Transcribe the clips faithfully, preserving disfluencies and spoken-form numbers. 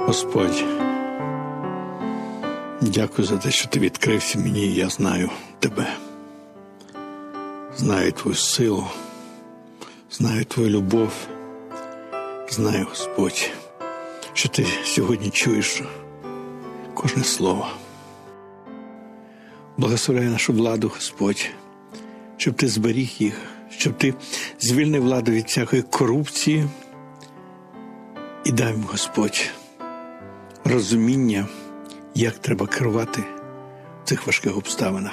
Господь, дякую за те, що ти відкрився мені, і я знаю тебе. Знаю твою силу, знаю твою любов, знаю, Господь, що ти сьогодні чуєш кожне слово. Благословляй нашу владу, Господь, щоб ти зберіг їх, щоб ти звільнив владу від всякої корупції і дай їм, Господь, розуміння, як треба керувати в цих важких обставинах.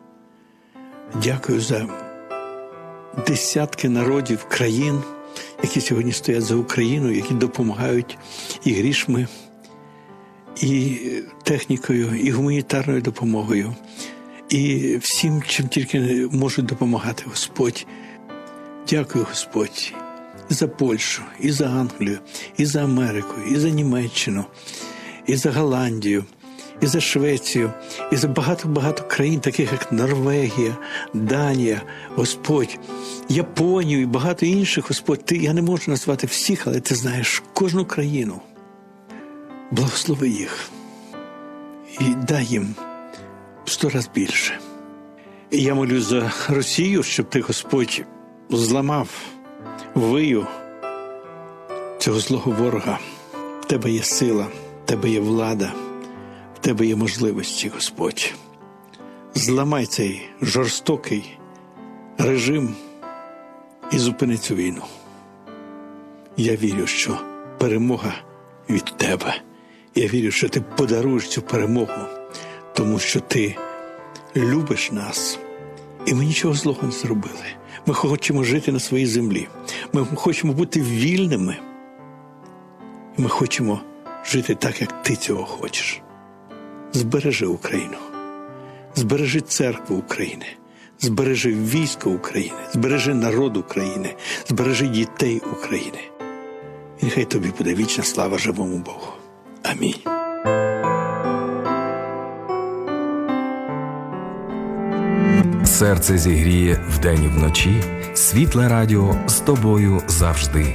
Дякую за десятки народів, країн, які сьогодні стоять за Україну, які допомагають і грішми, і технікою, і гуманітарною допомогою, і всім, чим тільки можуть допомагати, Господь. Дякую, Господь, і за Польщу, і за Англію, і за Америку, і за Німеччину, і за Голландію, і за Швецію, і за багато-багато країн, таких як Норвегія, Данія, Господь, Японію і багато інших, Господь. Ти, я не можу назвати всіх, але ти знаєш кожну країну. Благослови їх і дай їм сто раз більше. І я молю за Росію, щоб ти, Господь, зламав вию цього злого ворога. В тебе є сила, в тебе є влада, в тебе є можливості, Господь. Зламай цей жорстокий режим і зупини цю війну. Я вірю, що перемога від тебе. Я вірю, що ти подаруєш цю перемогу, тому що ти любиш нас, і ми нічого злого не зробили. Ми хочемо жити на своїй землі. Ми хочемо бути вільними. І ми хочемо жити так, як ти цього хочеш. Збережи Україну. Збережи церкву України. Збережи військо України. Збережи народ України. Збережи дітей України. І нехай тобі буде вічна слава живому Богу. Амінь. Серце зігріє вдень і вночі, світле радіо з тобою завжди.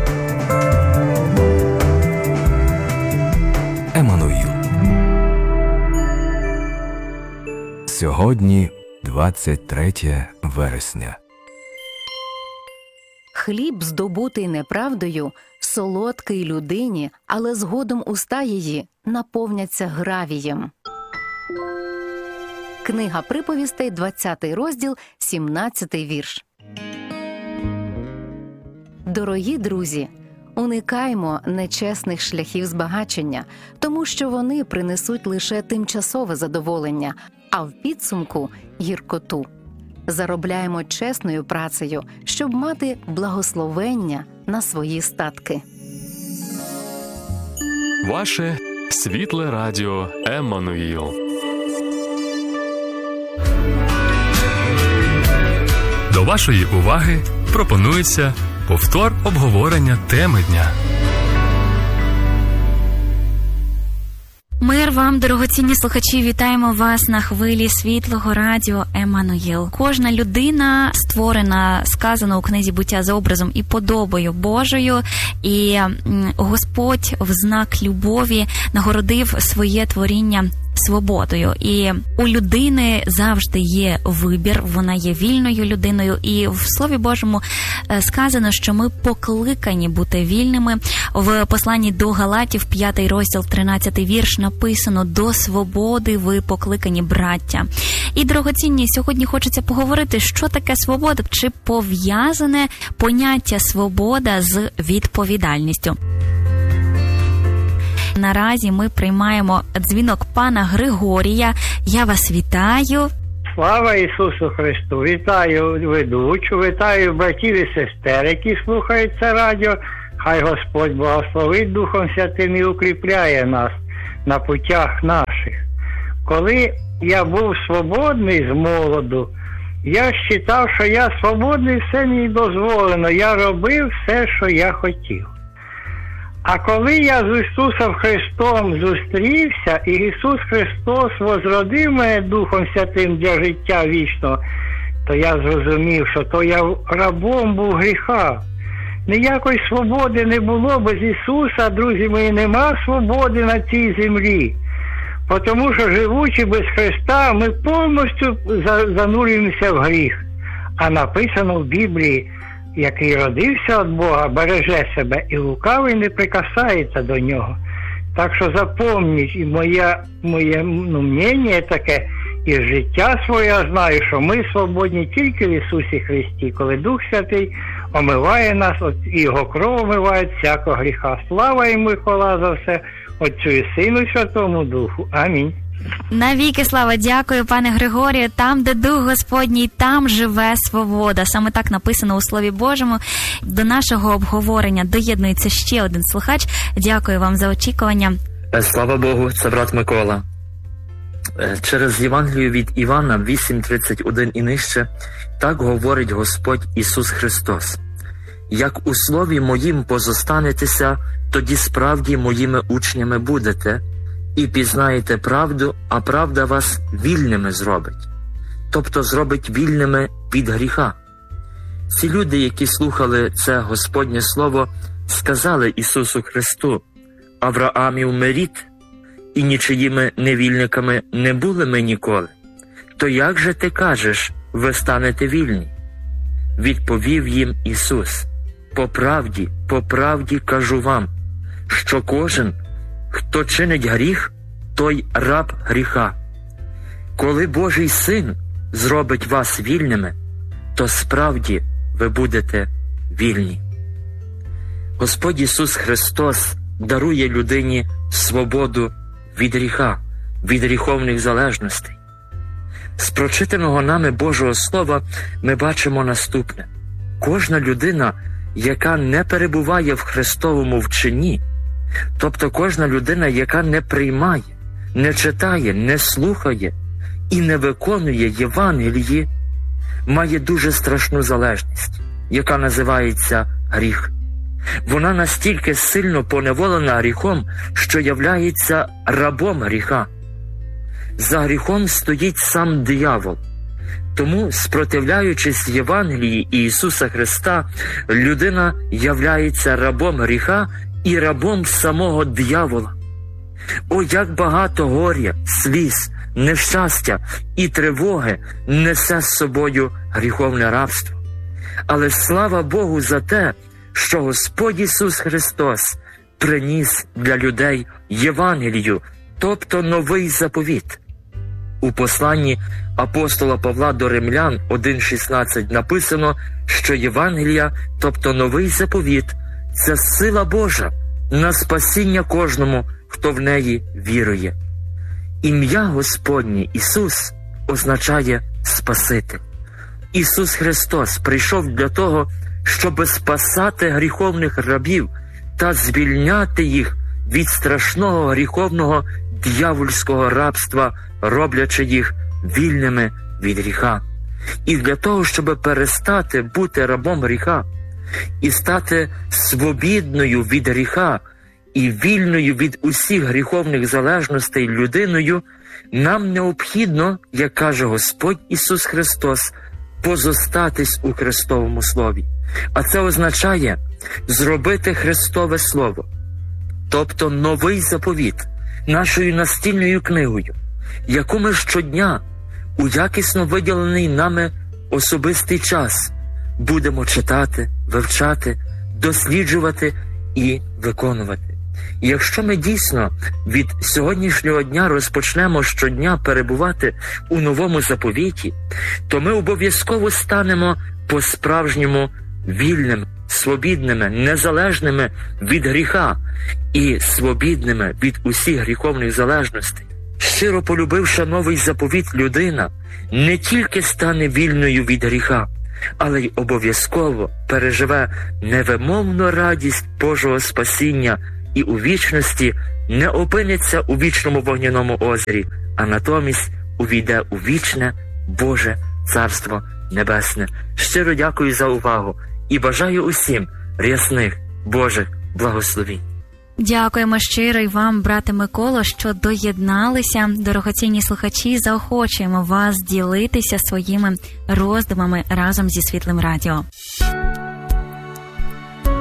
Еммануїл. Сьогодні двадцять третє вересня. Хліб, здобутий неправдою, солодкий людині, але згодом уста її наповняться гравієм. Книга приповістей, двадцятий розділ, сімнадцятий вірш. Дорогі друзі, уникаймо нечесних шляхів збагачення, тому що вони принесуть лише тимчасове задоволення, а в підсумку – гіркоту. Заробляємо чесною працею, щоб мати благословення на свої статки. Ваше світле радіо Еммануїл. До вашої уваги пропонується повтор обговорення теми дня. Мир вам, дорогоцінні слухачі, вітаємо вас на хвилі світлого радіо Еммануїл. Кожна людина створена, сказано у книзі «Буття» за образом і подобою Божою, і Господь в знак любові нагородив своє творіння свободою. І у людини завжди є вибір, вона є вільною людиною. І в Слові Божому сказано, що ми покликані бути вільними. В посланні до Галатів, п'ятий розділ, тринадцятий вірш, написано: «До свободи ви покликані, браття». І, дорогоцінні, сьогодні хочеться поговорити, що таке свобода, чи пов'язане поняття свобода з відповідальністю. Наразі ми приймаємо дзвінок пана Григорія. Я вас вітаю. Слава Ісусу Христу! Вітаю ведучу, вітаю братів і сестер, які слухають це радіо. Хай Господь благословить Духом Святим і укріпляє нас на путях наших. Коли я був свободний з молоду, я вважав, що я свободний, все мені дозволено. Я робив все, що я хотів. А коли я з Ісусом Христом зустрівся, і Ісус Христос возродив мене Духом Святим для життя вічного, то я зрозумів, що то я рабом був гріха. Ніякої свободи не було без Ісуса, друзі мої, нема свободи на цій землі. Тому що, живучи без Христа, ми повністю занурюємося в гріх. А написано в Біблії, який родився від Бога, береже себе, і лукавий не прикасається до нього. Так що запомніть, і моє, моє ну, мнення таке, і життя своє знаю, що ми свободні тільки в Ісусі Христі, коли Дух Святий омиває нас, і Його кров омиває всякого гріха. Слава йому і хвала за все, Отцю і Сину і Святому Духу. Амінь. Навіки слава, дякую, пане Григорію. Там, де Дух Господній, там живе свобода. Саме так написано у Слові Божому. До нашого обговорення доєднується ще один слухач. Дякую вам за очікування. Слава Богу, це брат Микола. Через Євангелію від Івана вісім тридцять один і нижче так говорить Господь Ісус Христос. Як у слові моїм позостанетеся, тоді справді моїми учнями будете, і пізнаєте правду, а правда вас вільними зробить. Тобто зробить вільними від гріха. Ці люди, які слухали це Господнє Слово, сказали Ісусу Христу: «Авраамів ми рід, і нічиїми невільниками не були ми ніколи. То як же ти кажеш, ви станете вільні?» Відповів їм Ісус: «По правді, по правді кажу вам, що кожен, хто чинить гріх, той раб гріха. Коли Божий Син зробить вас вільними, то справді ви будете вільні». Господь Ісус Христос дарує людині свободу від гріха, від гріховних залежностей. З прочитаного нами Божого Слова ми бачимо наступне. Кожна людина, яка не перебуває в Христовому вченні, тобто кожна людина, яка не приймає, не читає, не слухає і не виконує Євангелії, має дуже страшну залежність, яка називається гріх. Вона настільки сильно поневолена гріхом, що являється рабом гріха. За гріхом стоїть сам диявол. Тому, спротивляючись Євангелії Ісуса Христа, людина являється рабом гріха і рабом самого диявола. О, як багато горя, сліз, нещастя і тривоги несе з собою гріховне рабство. Але слава Богу за те, що Господь Ісус Христос приніс для людей Євангелію, тобто новий заповіт. У посланні апостола Павла до Римлян один шістнадцять написано, що Євангелія, тобто новий заповіт, це сила Божа на спасіння кожному, хто в неї вірує. Ім'я Господнє Ісус означає Спаситель. Ісус Христос прийшов для того, щоб спасати гріховних рабів та звільняти їх від страшного гріховного диявольського рабства, роблячи їх вільними від гріха. І для того, щоб перестати бути рабом гріха і стати свобідною від гріха і вільною від усіх гріховних залежностей людиною, нам необхідно, як каже Господь Ісус Христос, позостатись у Христовому Слові. А це означає зробити Христове Слово, тобто новий заповіт, нашою настільною книгою, яку ми щодня у якісно виділений нами особистий час будемо читати, вивчати, досліджувати і виконувати. І якщо ми дійсно від сьогоднішнього дня розпочнемо щодня перебувати у новому заповіті, то ми обов'язково станемо по-справжньому вільними, свобідними, незалежними від гріха і свобідними від усіх гріховних залежностей. Щиро полюбивши новий заповіт, людина не тільки стане вільною від гріха, але й обов'язково переживе невимовну радість Божого спасіння і у вічності не опиниться у вічному вогняному озері, а натомість увійде у вічне Боже Царство Небесне. Щиро дякую за увагу і бажаю усім рясних Божих благословінь. Дякуємо щиро й вам, брате Миколо, що доєдналися. Дорогоцінні слухачі, заохочуємо вас ділитися своїми роздумами разом зі Світлим Радіо.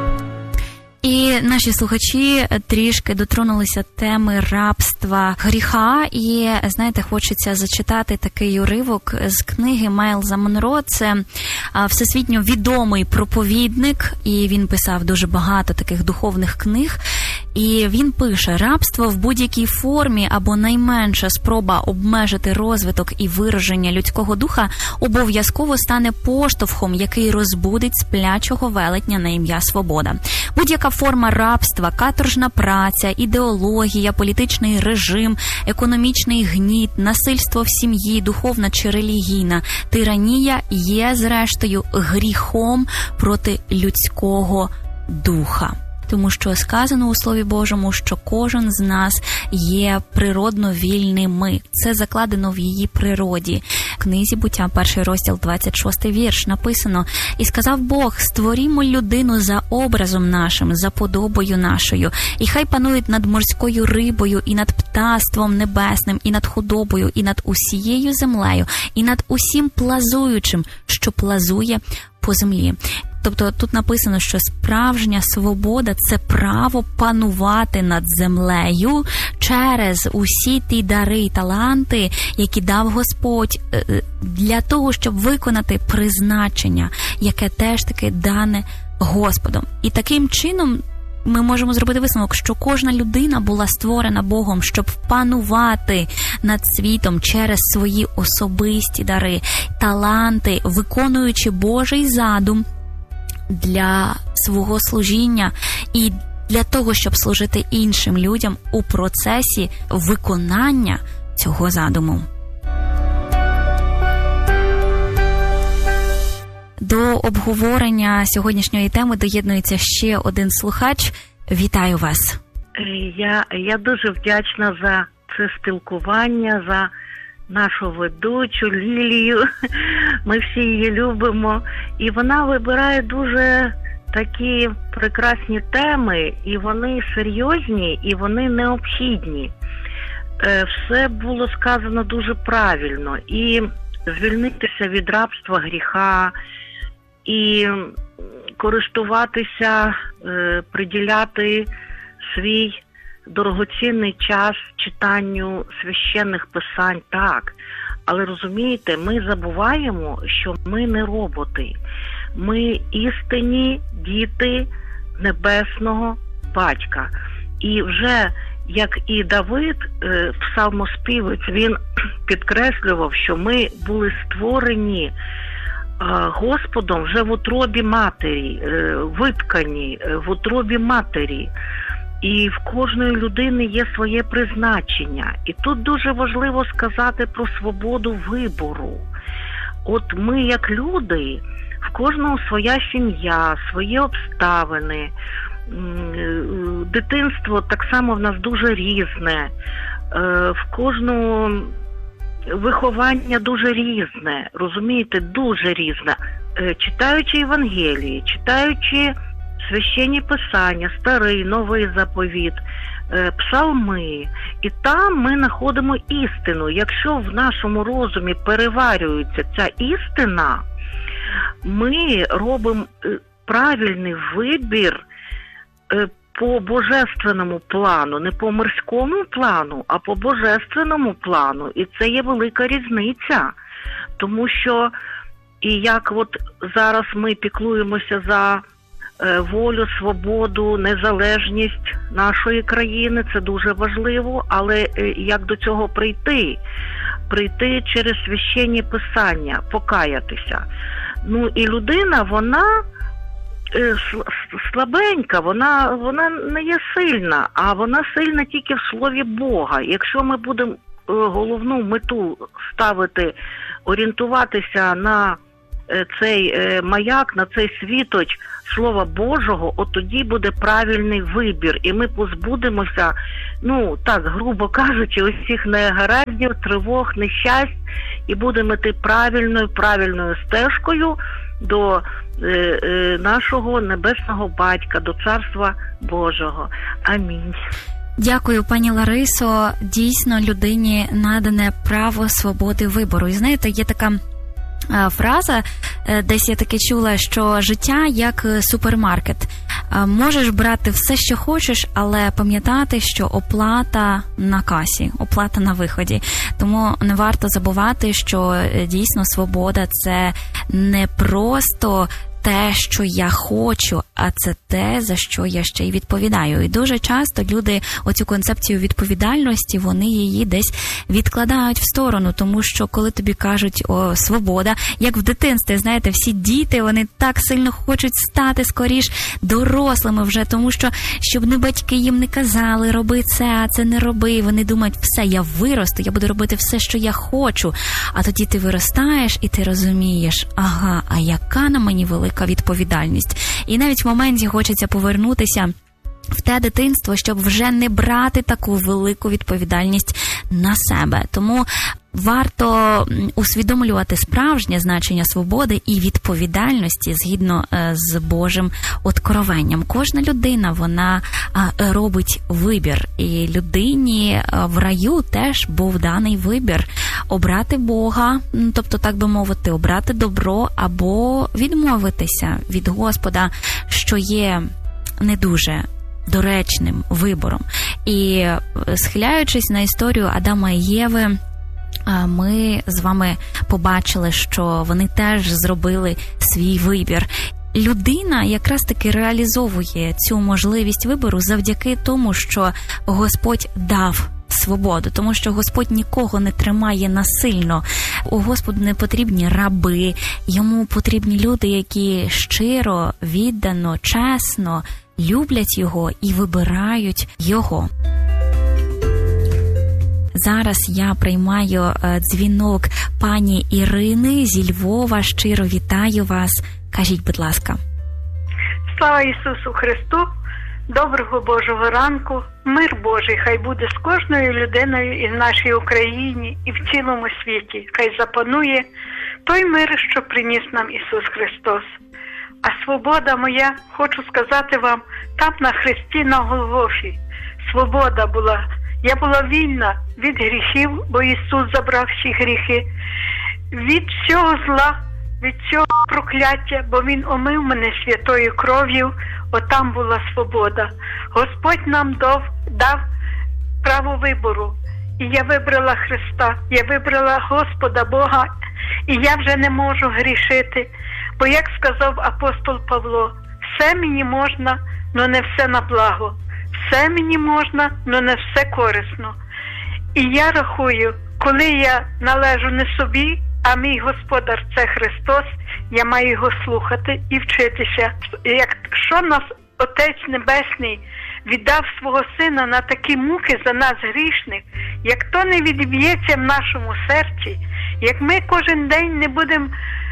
І наші слухачі трішки дотронулися теми рабства, гріха. І, знаєте, хочеться зачитати такий уривок з книги Майлза Монро. Це всесвітньо відомий проповідник, і він писав дуже багато таких духовних книг. І він пише: рабство в будь-якій формі або найменша спроба обмежити розвиток і вираження людського духа обов'язково стане поштовхом, який розбудить сплячого велетня на ім'я свобода. Будь-яка форма рабства, каторжна праця, ідеологія, політичний режим, економічний гніт, насильство в сім'ї, духовна чи релігійна тиранія є, зрештою, гріхом проти людського духа. Тому що сказано у Слові Божому, що кожен з нас є природно вільними. Це закладено в її природі. В книзі «Буття», перший розділ, двадцять шостий вірш, написано: «І сказав Бог, створімо людину за образом нашим, за подобою нашою, і хай панують над морською рибою, і над птаством небесним, і над худобою, і над усією землею, і над усім плазуючим, що плазує по землі». Тобто тут написано, що справжня свобода – це право панувати над землею через усі ті дари і таланти, які дав Господь для того, щоб виконати призначення, яке теж таки дане Господом. І таким чином ми можемо зробити висновок, що кожна людина була створена Богом, щоб панувати над світом через свої особисті дари, таланти, виконуючи Божий задум для свого служіння і для того, щоб служити іншим людям у процесі виконання цього задуму. До обговорення сьогоднішньої теми доєднується ще один слухач. Вітаю вас. Я, я дуже вдячна за це спілкування, за нашу ведучу Лілію. Ми всі її любимо. І вона вибирає дуже такі прекрасні теми, і вони серйозні, і вони необхідні. Все було сказано дуже правильно. І звільнитися від рабства гріха, і користуватися, приділяти свій дорогоцінний час читанню священних писань, так. Але розумієте, ми забуваємо, що ми не роботи. Ми істинні діти небесного батька. І вже, як і Давид, псалмоспівець, він підкреслював, що ми були створені Господом вже в утробі матері, виткані в утробі матері. І в кожної людини є своє призначення. І тут дуже важливо сказати про свободу вибору. От ми, як люди, в кожного своя сім'я, свої обставини. Дитинство так само в нас дуже різне. В кожного виховання дуже різне. Розумієте, дуже різне. Читаючи Євангелії, читаючи священні писання, старий, новий заповіт, псалми. І там ми знаходимо істину. Якщо в нашому розумі переварюється ця істина, ми робимо правильний вибір по божественному плану, не по мирському плану, а по божественному плану. І це є велика різниця. Тому що, і як от зараз ми піклуємося за волю, свободу, незалежність нашої країни, це дуже важливо, але як до цього прийти? Прийти через священні писання, покаятися. Ну і людина, вона слабенька, вона, вона не є сильна, а вона сильна тільки в Слові Бога. Якщо ми будемо головну мету ставити, орієнтуватися на цей маяк, на цей світоч Слова Божого, от тоді буде правильний вибір. І ми позбудемося, ну, так, грубо кажучи, усіх негараздів, тривог, нещасть, і будемо йти правильною, правильною стежкою до е, е, нашого небесного батька, до Царства Божого. Амінь. Дякую, пані Ларисо. Дійсно, людині надане право свободи вибору. І знаєте, є така фраза, десь я таки чула, що життя як супермаркет. Можеш брати все, що хочеш, але пам'ятати, що оплата на касі, оплата на виході. Тому не варто забувати, що дійсно свобода – це не просто те, що я хочу, а це те, за що я ще й відповідаю. І дуже часто люди оцю концепцію відповідальності, вони її десь відкладають в сторону, тому що коли тобі кажуть о, свобода, як в дитинстві, знаєте, всі діти, вони так сильно хочуть стати скоріш дорослими вже, тому що, щоб не батьки їм не казали, роби це, а це не роби, вони думають, все, я виросту, я буду робити все, що я хочу. А тоді ти виростаєш і ти розумієш, ага, а яка на мені велика відповідальність. І навіть в моменті хочеться повернутися в те дитинство, щоб вже не брати таку велику відповідальність на себе. Тому варто усвідомлювати справжнє значення свободи і відповідальності згідно з Божим откровенням. Кожна людина, вона робить вибір. І людині в раю теж був даний вибір обрати Бога, тобто, так би мовити, обрати добро або відмовитися від Господа, що є не дуже доречним вибором. І схиляючись на історію Адама і Єви, ми з вами побачили, що вони теж зробили свій вибір. Людина якраз таки реалізовує цю можливість вибору завдяки тому, що Господь дав свободу, тому що Господь нікого не тримає насильно. У Господу не потрібні раби, йому потрібні люди, які щиро, віддано, чесно люблять його і вибирають його. Зараз я приймаю дзвінок пані Ірини зі Львова. Щиро вітаю вас. Кажіть, будь ласка. Слава Ісусу Христу! Доброго Божого ранку! Мир Божий хай буде з кожною людиною і в нашій Україні, і в цілому світі. Хай запанує той мир, що приніс нам Ісус Христос. А свобода моя, хочу сказати вам, там на хресті на Голгофі. Свобода була. Я була вільна від гріхів, бо Ісус забрав всі гріхи. Від всього зла, від цього прокляття, бо Він омив мене святою кров'ю, отам була свобода. Господь нам дав, дав право вибору. І я вибрала Христа, я вибрала Господа Бога, і я вже не можу грішити. Бо, як сказав апостол Павло, все мені можна, но не все на благо. Все мені можна, но не все корисно. І я рахую, коли я належу не собі, а мій Господар – це Христос, я маю його слухати і вчитися. Якщо нас Отець Небесний віддав свого Сина на такі муки за нас грішних, як то не відіб'ється в нашому серці, як ми кожен день не будемо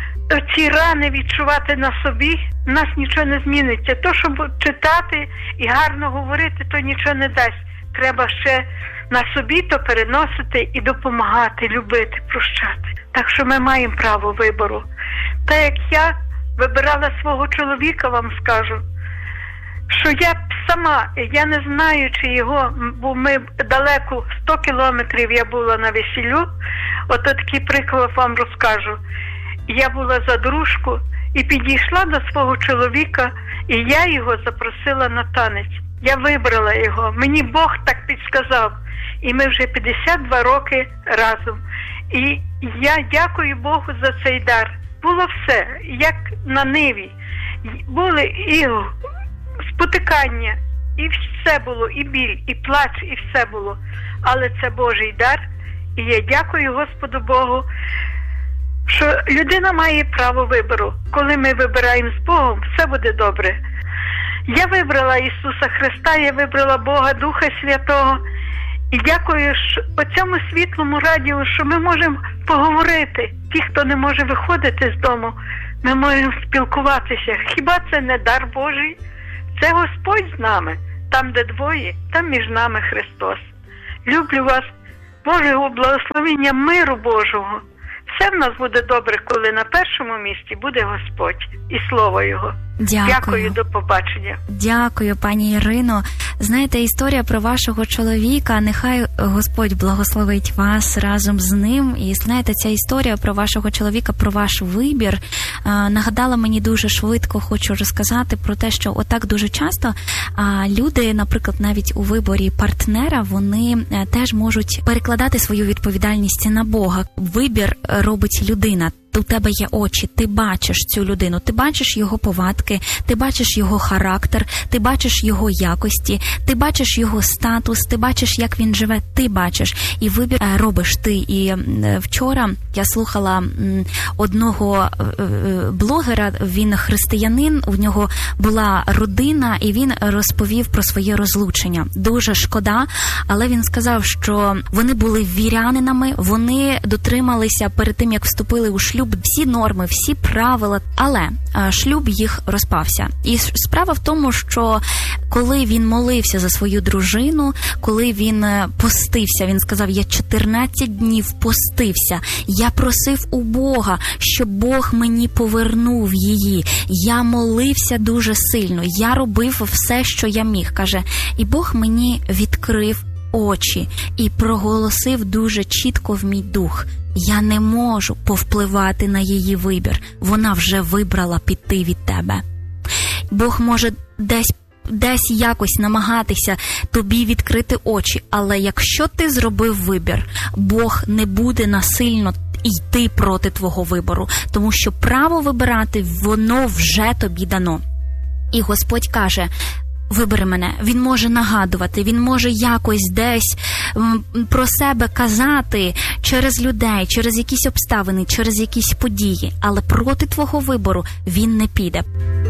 ці рани відчувати на собі, в нас нічого не зміниться. То, щоб читати і гарно говорити, то нічого не дасть. Треба ще на собі то переносити і допомагати, любити, прощати. Так що ми маємо право вибору. Та як я вибирала свого чоловіка, вам скажу, що я сама, я не знаю, чи його, бо ми далеко, сто кілометрів я була на весіллю, от такий приклад вам розкажу. Я була за дружку і підійшла до свого чоловіка, і я його запросила на танець. Я вибрала його, мені Бог так підсказав. І ми вже п'ятдесят два роки разом. І я дякую Богу за цей дар. Було все, як на ниві. Були і спотикання, і все було, і біль, і плач, і все було. Але це Божий дар. І я дякую Господу Богу, що людина має право вибору. Коли ми вибираємо з Богом, все буде добре. Я вибрала Ісуса Христа, я вибрала Бога, Духа Святого. І дякую по цьому світлому радіо, що ми можемо поговорити. Ті, хто не може виходити з дому, ми можемо спілкуватися. Хіба це не дар Божий? Це Господь з нами. Там, де двоє, там між нами Христос. Люблю вас, Божого благословення, миру Божого. Все в нас буде добре, коли на першому місці буде Господь і Слово Його. Дякую. Дякую, до побачення. Дякую, пані Ірино. Знаєте, історія про вашого чоловіка, нехай Господь благословить вас разом з ним. І знаєте, ця історія про вашого чоловіка, про ваш вибір, нагадала мені дуже швидко, хочу розказати про те, що отак дуже часто люди, наприклад, навіть у виборі партнера, вони теж можуть перекладати свою відповідальність на Бога. Вибір робить людина. У тебе є очі, ти бачиш цю людину, ти бачиш його повадки, ти бачиш його характер, ти бачиш його якості, ти бачиш його статус, ти бачиш, як він живе, ти бачиш. І вибір робиш ти. І вчора я слухала одного блогера, він християнин, у нього була родина, і він розповів про своє розлучення. Дуже шкода, але він сказав, що вони були вірянинами, вони дотрималися перед тим, як вступили у шлюб, всі норми, всі правила, але шлюб їх розпався. І справа в тому, що коли він молився за свою дружину, коли він постився, він сказав, я чотирнадцять днів постився, я просив у Бога, щоб Бог мені повернув її, я молився дуже сильно, я робив все, що я міг, каже, і Бог мені відкрив очі і проголосив дуже чітко в мій дух, я не можу повпливати на її вибір. Вона вже вибрала піти від тебе. Бог може десь, десь якось намагатися тобі відкрити очі, але якщо ти зробив вибір, Бог не буде насильно йти проти твого вибору, тому що право вибирати, воно вже тобі дано. І Господь каже, вибери мене. Він може нагадувати, він може якось десь про себе казати через людей, через якісь обставини, через якісь події, але проти твого вибору він не піде.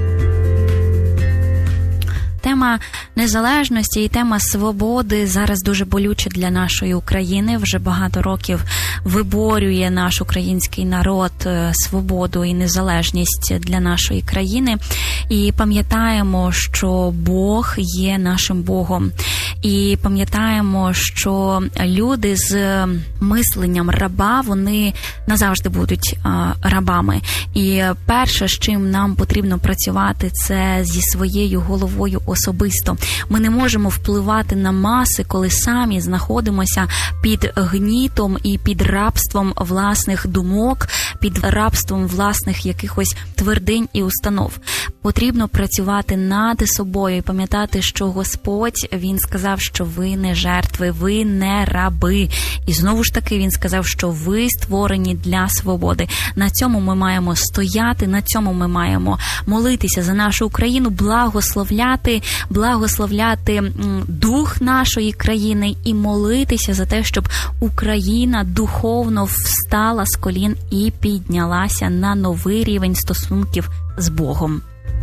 Тема незалежності і тема свободи зараз дуже болюча для нашої України. Вже багато років виборює наш український народ свободу і незалежність для нашої країни. І пам'ятаємо, що Бог є нашим Богом. І пам'ятаємо, що люди з мисленням раба, вони назавжди будуть а, рабами. І перше, з чим нам потрібно працювати, це зі своєю головою особисто. Ми не можемо впливати на маси, коли самі знаходимося під гнітом і під рабством власних думок, під рабством власних якихось твердинь і установ. Потрібно працювати над собою і пам'ятати, що Господь, Він сказав, що ви не жертви, ви не раби. І знову ж таки Він сказав, що ви створені для свободи. На цьому ми маємо стояти, на цьому ми маємо молитися за нашу Україну, благословляти, благословляти дух нашої країни і молитися за те, щоб Україна духовно встала з колін і піднялася на новий рівень стосунків з Богом.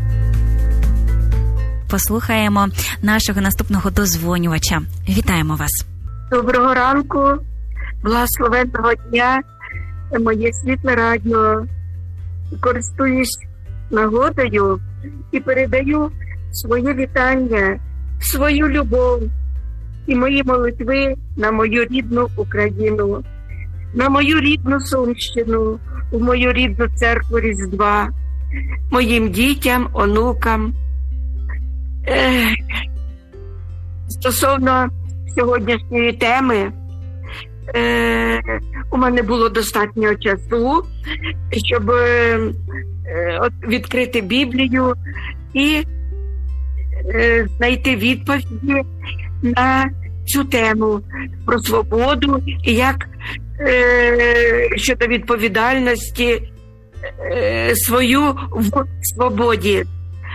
Послухаємо нашого наступного дозвонювача. Вітаємо вас. Доброго ранку, благословенного дня, моє світле радіо. Користуюсь нагодою і передаю своє вітання, свою любов і мої молитви на мою рідну Україну, на мою рідну Сумщину, в мою рідну церкву Різдва, моїм дітям, онукам. Ех, стосовно сьогоднішньої теми, е, у мене було достатньо часу, щоб е, от, відкрити Біблію і е, знайти відповіді на цю тему про свободу і як е, щодо відповідальності е, свою в свободі.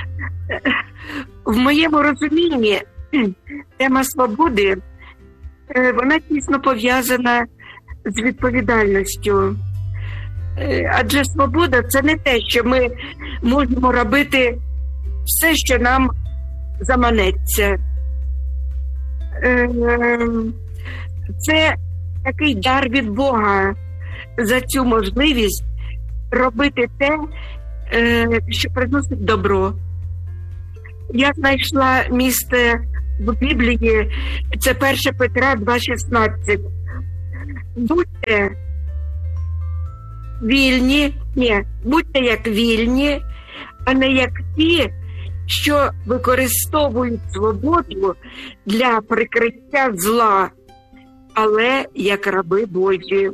В моєму розумінні тема свободи, вона тісно пов'язана з відповідальністю. Адже свобода – це не те, що ми можемо робити все, що нам заманеться. Це такий дар від Бога за цю можливість робити те, що приносить добро. Я знайшла місце в Біблії, це перше Петра два шістнадцять. Будьте вільні, ні, будьте як вільні, а не як ті, що використовують свободу для прикриття зла, але як раби Божі.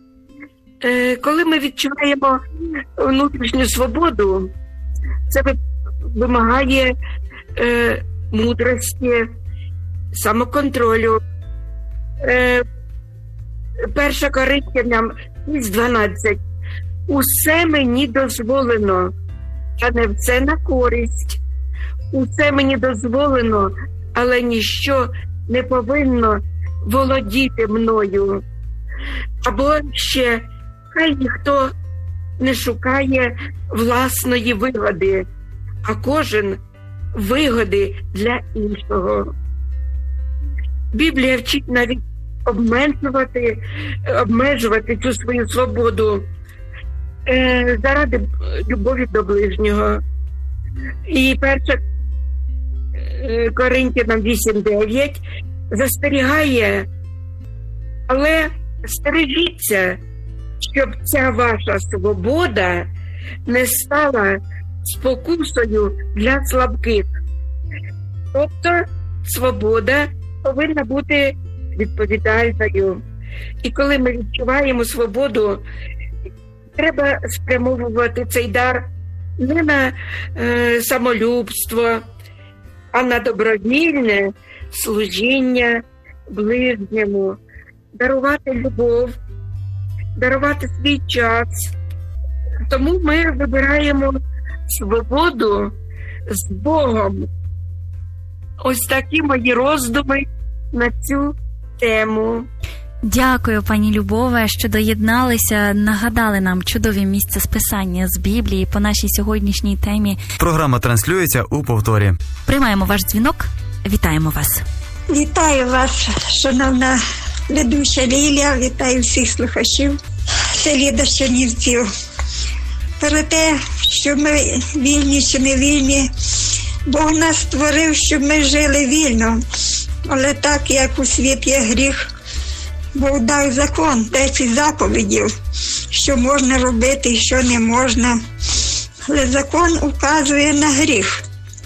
Е, коли ми відчуваємо внутрішню свободу, це вимагає е, мудрості, самоконтролю. Е, Перша Коринтянам шість дванадцять. Усе мені дозволено, а не все на користь. Усе мені дозволено, але ніщо не повинно володіти мною. Або ще, хай ніхто не шукає власної вигоди, а кожен вигоди для іншого. Біблія вчить навіть обмежувати, обмежувати цю свою свободу е, заради любові до ближнього. І перша Коринтянам вісім дев'ять застерігає, але стережіться, щоб ця ваша свобода не стала спокусою для слабких. Тобто свобода повинна бути відповідальною. І коли ми відчуваємо свободу, треба спрямовувати цей дар не на е, самолюбство, а на добровільне служіння ближньому, дарувати любов, дарувати свій час. Тому ми вибираємо свободу з Богом. Ось такі мої роздуми на цю тему. Дякую, пані Любове, що доєдналися, нагадали нам чудові місця з писання з Біблії по нашій сьогоднішній темі. Програма транслюється у повторі. Приймаємо ваш дзвінок. Вітаємо вас. Вітаю вас, шановна ведуча Лілія, вітаю всіх слухачів. Це Ліда з Чернівців. Про те, що ми вільні чи не вільні, Бог нас створив, щоб ми жили вільно. Але так, як у світ є гріх, Бог дав закон, десять заповідів, що можна робити і що не можна. Але закон указує на гріх.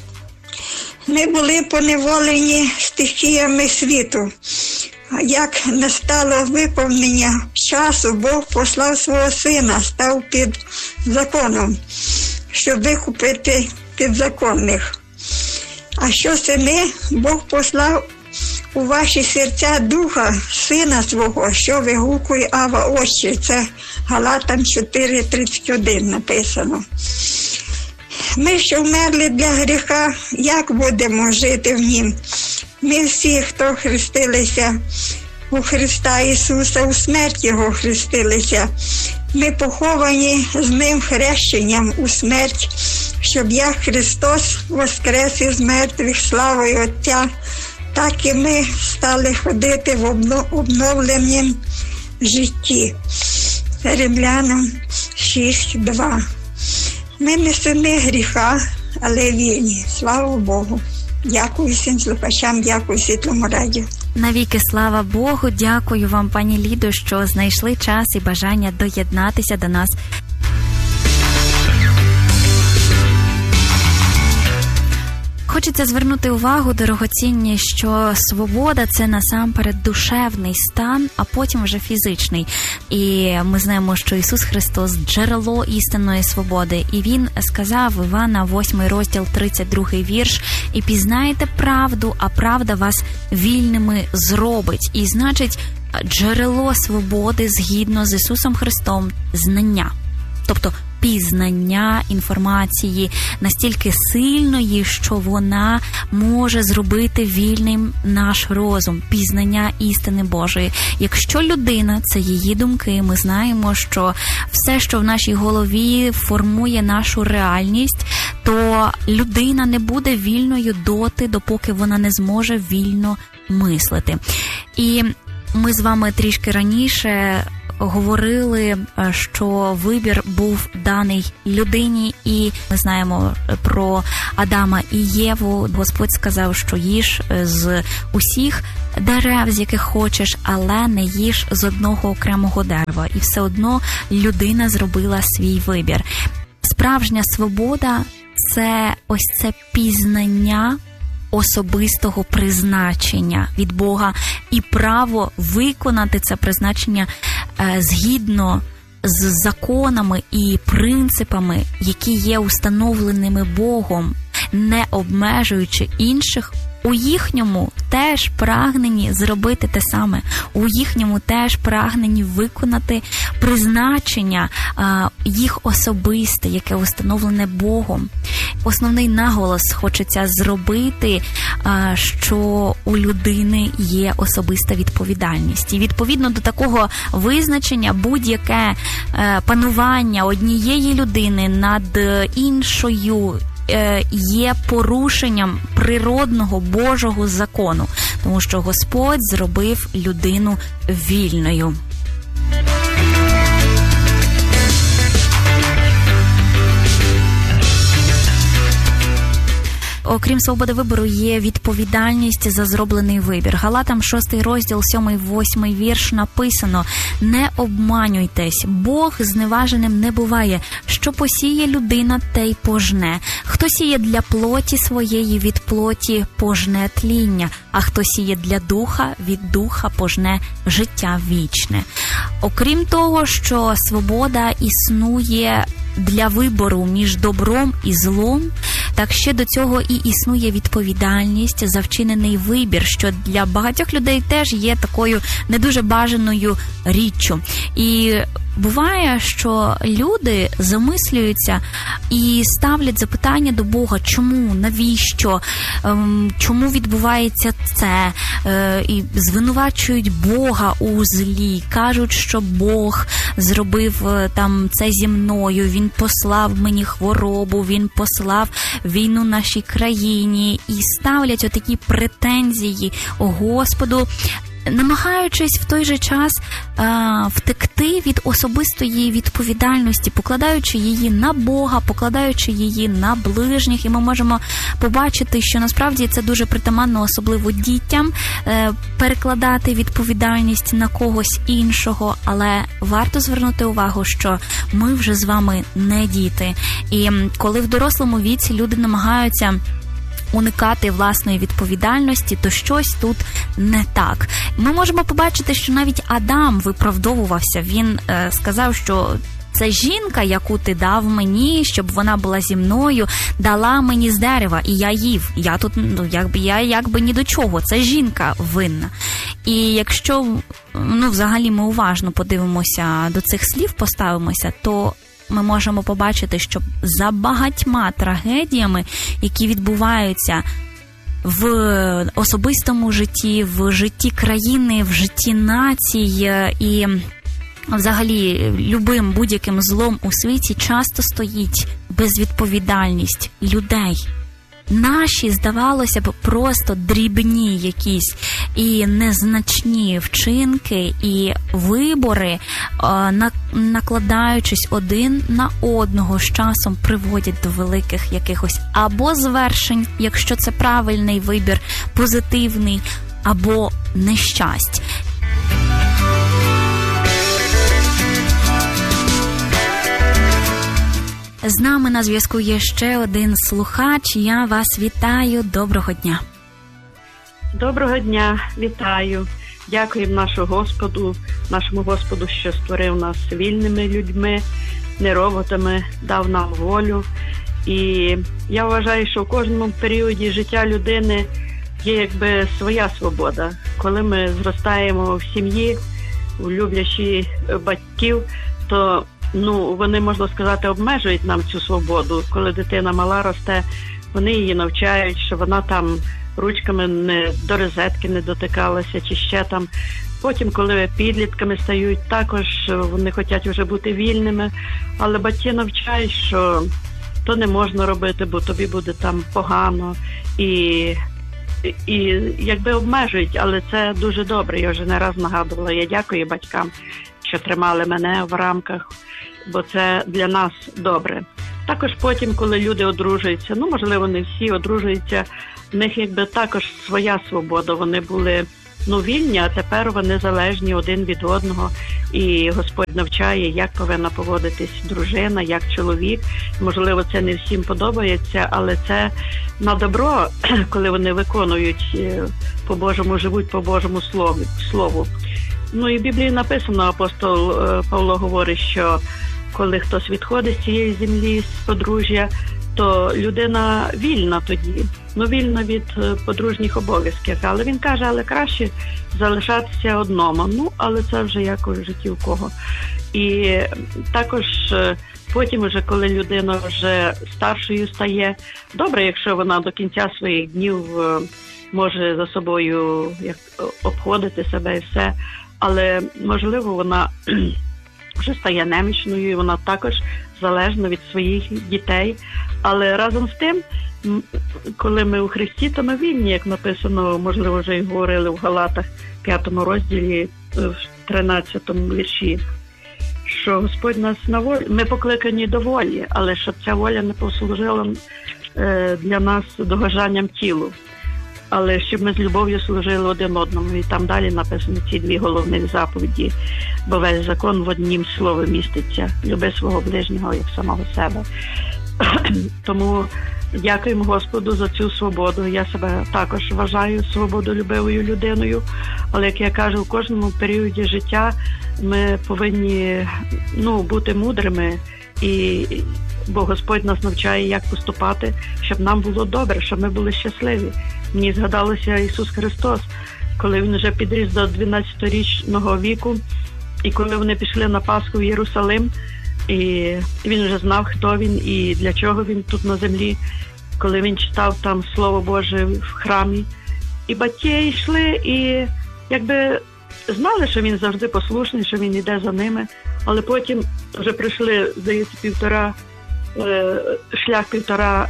Ми були поневолені стихіями світу. Як настало виповнення часу, Бог послав свого сина, став під законом, щоб викупити підзаконних. А що це ми? Бог послав у ваші серця духа сина свого, що вигукує Ава Отче. Це Галатам чотири тридцять один написано. Ми, що вмерли для гріха, як будемо жити в нім? Ми всі, хто хрестилися у Христа Ісуса, у смерть Його хрестилися. Ми поховані з Ним хрещенням у смерть, щоб як Христос воскрес із мертвих славою Отця, так і ми стали ходити в обновленому житті. Римлянам шість два. Ми не сини гріха, але вільні. Слава Богу. Дякую всім слухачам, дякую Світлому радіо. Навіки слава Богу, дякую вам, пані Лідо, що знайшли час і бажання доєднатися до нас. Хочеться звернути увагу, дорогоцінні, що свобода – це насамперед душевний стан, а потім вже фізичний. І ми знаємо, що Ісус Христос – джерело істинної свободи. І Він сказав, Івана, восьмий розділ, тридцять другий вірш, «І пізнаєте правду, а правда вас вільними зробить». І значить, джерело свободи згідно з Ісусом Христом – знання. Тобто пізнання інформації настільки сильної, що вона може зробити вільним наш розум, пізнання істини Божої. Якщо людина – це її думки, ми знаємо, що все, що в нашій голові формує нашу реальність, то людина не буде вільною доти, допоки вона не зможе вільно мислити. І ми з вами трішки раніше говорили, що вибір був даний людині, і ми знаємо про Адама і Єву. Господь сказав, що їж з усіх дерев, з яких хочеш, але не їж з одного окремого дерева. І все одно людина зробила свій вибір. З Справжня свобода – це ось це пізнання особистого призначення від Бога і право виконати це призначення е, згідно з законами і принципами, які є установленими Богом, не обмежуючи інших у їхньому теж прагненні зробити те саме, у їхньому теж прагненні виконати призначення а, їх особисте, яке установлене Богом. Основний наголос хочеться зробити, а, що у людини є особиста відповідальність. І відповідно до такого визначення будь-яке е, панування однієї людини над іншою є порушенням природного Божого закону, тому що Господь зробив людину вільною. Окрім свободи вибору, є відповідальність за зроблений вибір. Галатам шостий розділ, сьомий, восьмий вірш написано: «Не обманюйтесь, Бог зневаженим не буває. Що посіє людина, те й пожне. Хто сіє для плоті своєї, від плоті пожне тління, а хто сіє для духа, від духа пожне життя вічне». Окрім того, що свобода існує для вибору між добром і злом, так ще до цього і існує відповідальність за вчинений вибір, що для багатьох людей теж є такою не дуже бажаною річчю. І буває, що люди замислюються і ставлять запитання до Бога: чому, навіщо, чому відбувається це, і звинувачують Бога у злі, кажуть, що Бог зробив там це зі мною, Він послав мені хворобу, Він послав війну нашій країні, і ставлять отакі претензії Господу, намагаючись в той же час а, втекти від особистої відповідальності, покладаючи її на Бога, покладаючи її на ближніх. І ми можемо побачити, що насправді це дуже притаманно, особливо дітям, е, перекладати відповідальність на когось іншого. Але варто звернути увагу, що ми вже з вами не діти. І коли в дорослому віці люди намагаються уникати власної відповідальності, то щось тут не так. Ми можемо побачити, що навіть Адам виправдовувався. Він е, сказав, що це жінка, яку ти дав мені, щоб вона була зі мною, дала мені з дерева, і я їв. Я тут, ну, якби я якби ні до чого. Це жінка винна. І якщо, ну, взагалі ми уважно подивимося до цих слів, поставимося, то ми можемо побачити, що за багатьма трагедіями, які відбуваються в особистому житті, в житті країни, в житті націй і взагалі любим будь-яким злом у світі, часто стоїть безвідповідальність людей. Наші, здавалося б, просто дрібні якісь і незначні вчинки і вибори, накладаючись один на одного, з часом приводять до великих якихось або звершень, якщо це правильний вибір, позитивний, або нещасть. З нами на зв'язку є ще один слухач. Я вас вітаю. Доброго дня. Доброго дня. Вітаю. Дякуємо нашому Господу, нашому Господу, що створив нас вільними людьми, не роботами, дав нам волю. І я вважаю, що в кожному періоді життя людини є якби своя свобода. Коли ми зростаємо в сім'ї, у люблячі батьків, то ну, вони, можна сказати, обмежують нам цю свободу. Коли дитина мала росте, вони її навчають, що вона там ручками не до розетки не дотикалася, чи ще там. Потім, коли підлітками стають, також вони хочуть вже бути вільними, але батьки навчають, що то не можна робити, бо тобі буде там погано. І, і якби обмежують, але це дуже добре. Я вже не раз нагадувала. Я дякую батькам, що тримали мене в рамках, бо це для нас добре. Також потім, коли люди одружуються, ну, можливо, не всі одружуються, в них якби також своя свобода. Вони були, ну, вільні, а тепер вони залежні один від одного. і Господь навчає, як повинна поводитись дружина, як чоловік. Можливо, це не всім подобається, але це на добро, коли вони виконують по Божому, живуть по Божому слову. Ну і в Біблії написано, апостол Павло говорить, що коли хтось відходить з цієї землі, з подружжя, то людина вільна тоді, ну вільна від подружніх обов'язків. Але він каже, але краще залишатися одному. Ну, але це вже як у житті у кого. І також потім, вже, коли людина вже старшою стає, добре, якщо вона до кінця своїх днів може за собою як, обходити себе і все, але, можливо, вона вже стає немічною, і вона також залежна від своїх дітей. Але разом з тим, коли ми у Христі, то ми вільні, як написано, можливо, вже й говорили в Галатах, п'ятому розділі, в тринадцятому вірші, що Господь нас на волі, ми покликані до волі, але щоб ця воля не послужила для нас догоджанням тілу, але щоб ми з любов'ю служили один одному. І там далі написано ці дві головні заповіді, бо весь закон в однім слові міститься: люби свого ближнього як самого себе. Тому дякуємо Господу за цю свободу. Я себе також вважаю свободолюбивою людиною, але, як я кажу, в кожному періоді життя ми повинні ну, бути мудрими, і бо Господь нас навчає, як поступати, щоб нам було добре, щоб ми були щасливі. Мені згадалося Ісус Христос, коли Він вже підріс до дванадцятирічного віку, і коли вони пішли на Пасху в Єрусалим, і Він вже знав, хто Він і для чого Він тут на землі, коли Він читав там Слово Боже в храмі. І батьки йшли, і якби знали, що Він завжди послушний, що Він йде за ними, але потім вже прийшли, здається, півтора, шлях півтора,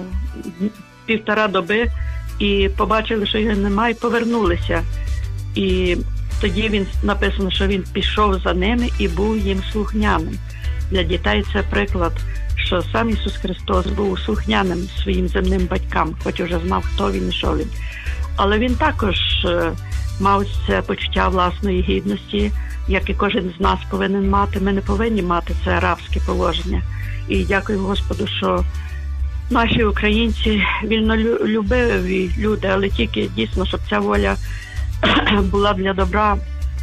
півтора доби, і побачили, що його немає, і повернулися. І тоді він написано, що він пішов за ними і був їм слухняним. Для дітей це приклад, що сам Ісус Христос був слухняним своїм земним батькам, хоч уже знав, хто він і що він. Але він також мав це почуття власної гідності, як і кожен з нас повинен мати. Ми не повинні мати це рабське положення. І дякую Господу, що наші українці вільнолюбиві люди, але тільки дійсно, щоб ця воля була для добра.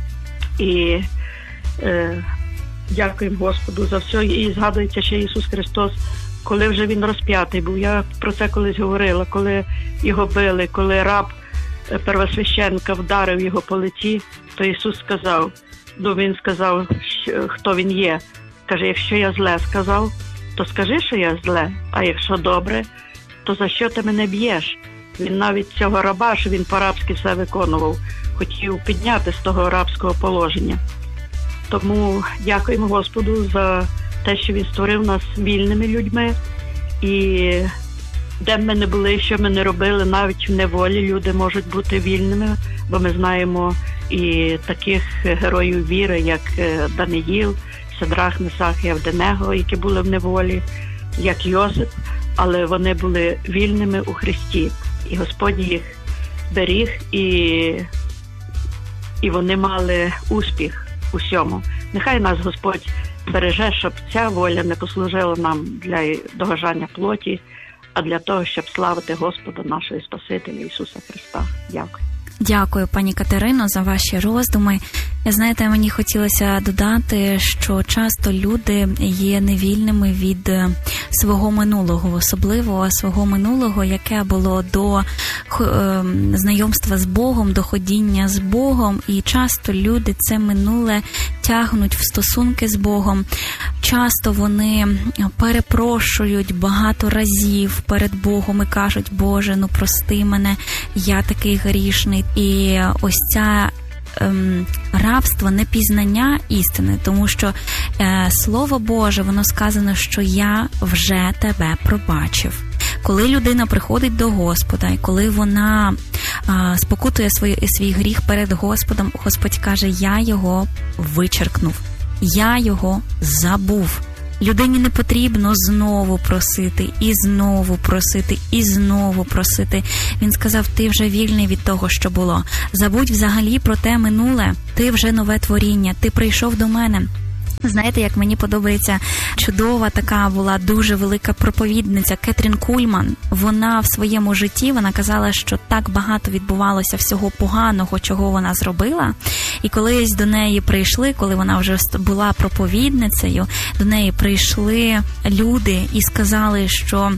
І е, дякуємо Господу за все. І згадується ще Ісус Христос, коли вже Він розп'ятий був. Я про це колись говорила, коли його били, коли раб первосвященника вдарив його по лиці, то Ісус сказав, ну Він сказав, хто Він є. Каже, якщо я зле сказав, то скажи, що я зле, а якщо добре, то за що ти мене б'єш? Він навіть цього раба, що він по-рабськи все виконував, хотів підняти з того рабського положення. Тому дякуємо Господу за те, що Він створив нас вільними людьми. І де б ми не були, що ми не робили, навіть в неволі люди можуть бути вільними, бо ми знаємо і таких героїв віри, як Даниїл, Сидрах, Месах і Авденего, які були в неволі, як Йосип, але вони були вільними у Христі. І Господь їх беріг, і, і вони мали успіх у всьому. Нехай нас Господь береже, щоб ця воля не послужила нам для догоджання плоті, а для того, щоб славити Господа нашого Спасителя Ісуса Христа. Дякую. Дякую, пані Катерино, за ваші роздуми. Знаєте, мені хотілося додати, що часто люди є невільними від свого минулого, особливо свого минулого, яке було до е, знайомства з Богом, до ходіння з Богом. І часто люди це минуле тягнуть в стосунки з Богом. Часто вони перепрошують багато разів перед Богом і кажуть: Боже, ну прости мене, я такий грішний. І ось ця ем, рабство, непізнання істини, тому що е, Слово Боже, воно сказано, що я вже тебе пробачив. Коли людина приходить до Господа, і коли вона е, спокутує свій, свій гріх перед Господом, Господь каже: я його вичеркнув, я його забув. Людині не потрібно знову просити, і знову просити, і знову просити. Він сказав: ти вже вільний від того, що було. Забудь взагалі про те минуле. ти вже нове творіння, ти прийшов до мене. Знаєте, як мені подобається, чудова така була дуже велика проповідниця Кетрін Кульман. Вона в своєму житті, вона казала, що так багато відбувалося всього поганого, чого вона зробила. І колись до неї прийшли, коли вона вже була проповідницею, до неї прийшли люди і сказали, що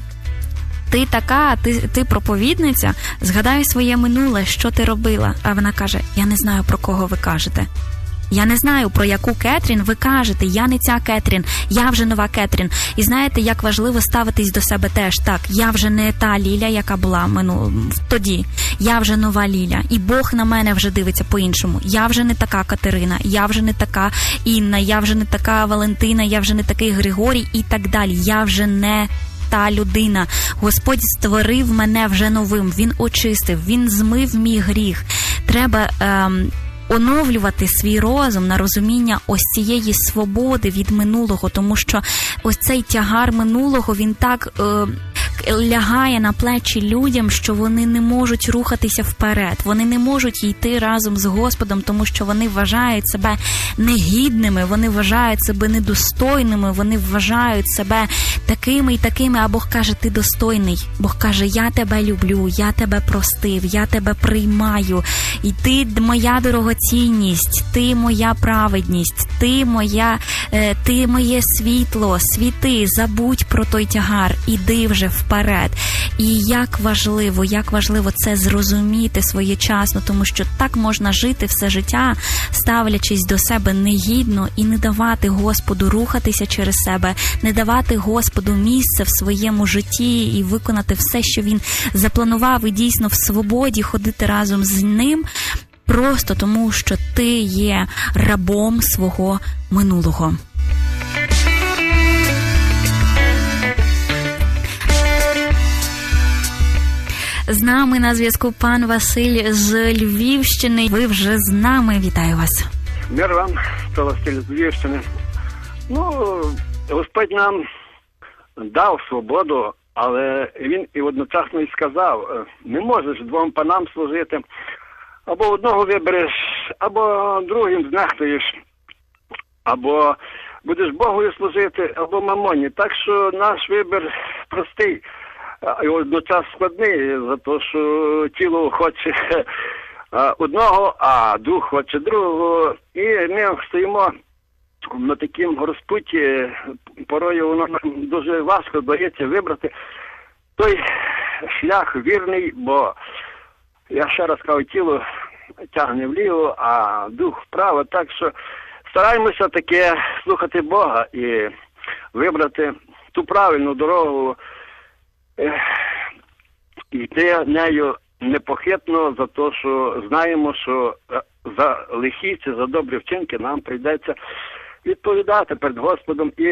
ти така, ти, ти проповідниця, згадай своє минуле, що ти робила. А вона каже, я не знаю, про кого ви кажете. Я не знаю, про яку Кетрін ви кажете. Я не ця Кетрін, я вже нова Кетрін. І знаєте, як важливо ставитись до себе теж. Так, я вже не та Ліля, яка була мину... тоді. Я вже нова Ліля. І Бог на мене вже дивиться по-іншому. Я вже не така Катерина, я вже не така Інна, я вже не така Валентина, я вже не такий Григорій і так далі. Я вже не та людина. Господь створив мене вже новим. Він очистив, Він змив мій гріх. Треба ем, оновлювати свій розум на розуміння ось цієї свободи від минулого, тому що ось цей тягар минулого, він так е, лягає на плечі людям, що вони не можуть рухатися вперед, вони не можуть йти разом з Господом, тому що вони вважають себе негідними, вони вважають себе недостойними, вони вважають себе такими і такими, а Бог каже, ти достойний. Бог каже, я тебе люблю, я тебе простив, я тебе приймаю, і ти моя дорогоцінність, ти моя праведність, ти моя, е, ти моє світло, світи, забудь про той тягар, іди вже вперед. І як важливо, як важливо це зрозуміти своєчасно, тому що так можна жити все життя, ставлячись до себе негідно і не давати Господу рухатися через себе, не давати Господу місце в своєму житті і виконати все, що Він запланував, і дійсно в свободі ходити разом з Ним, просто тому, що ти є рабом свого минулого. З нами на зв'язку пан Василь з Львівщини. Ви вже з нами. Вітаю вас. Мир вам, це Василь з Львівщини. Ну, Господь нам дав свободу, але Він і одночасно і сказав, не можеш двом панам служити. Або одного вибереш, або другим знехтуєш, або будеш Богові служити, або мамоні. Так що наш вибір простий. І одночас складний, за те, що тіло хоче одного, а дух хоче другого. І ми стоїмо на такому розпутті, порою воно нам дуже важко дається вибрати той шлях вірний, бо, я ще раз кажу, тіло тягне вліво, а дух вправо. Так що стараємося таке слухати Бога і вибрати ту правильну дорогу, йти нею непохитно, за те, що знаємо, що за лихі чи за добрі вчинки нам прийдеться відповідати перед Господом. І,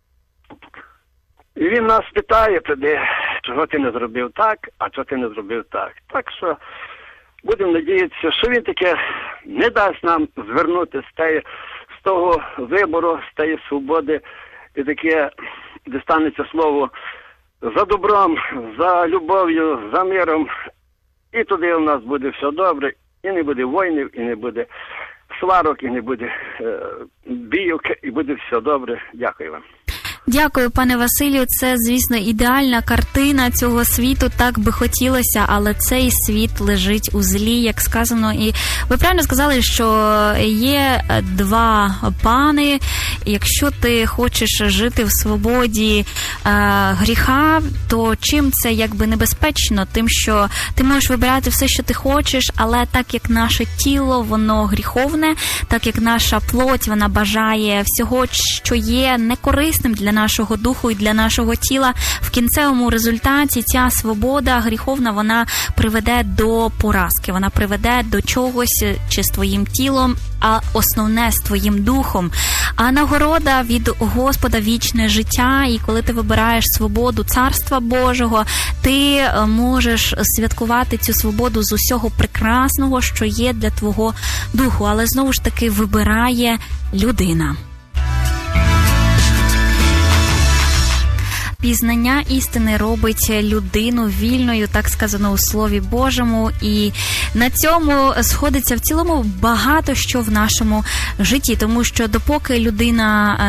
і Він нас питає тоді, чого ти не зробив так, а чого ти не зробив так. Так що будемо надіятися, що Він таке не дасть нам звернути з, теї, з того вибору, з тієї свободи, і таке, де станеться слово за добром, за любов'ю, за миром. І туди у нас буде все добре, і не буде воїнів, і не буде сварок, і не буде е, бійок, і буде все добре. Дякую вам. Дякую, пане Василю. Це, звісно, ідеальна картина цього світу. Так би хотілося, але цей світ лежить у злі, як сказано. І ви правильно сказали, що є два пани. Якщо ти хочеш жити в свободі е, гріха, то чим це якби небезпечно? Тим, що ти можеш вибирати все, що ти хочеш, але так як наше тіло, воно гріховне, так як наша плоть, вона бажає всього, що є некорисним для нашого духу і для нашого тіла, в кінцевому результаті ця свобода гріховна, вона приведе до поразки, вона приведе до чогось чи з твоїм тілом, а основне з твоїм духом. А нагорода від Господа вічне життя, і коли ти вибираєш свободу Царства Божого, ти можеш святкувати цю свободу з усього прекрасного, що є для твого духу, але знову ж таки вибирає людина. пізнання істини робить людину вільною, так сказано у Слові Божому, і на цьому сходиться в цілому багато що в нашому житті, тому що допоки людина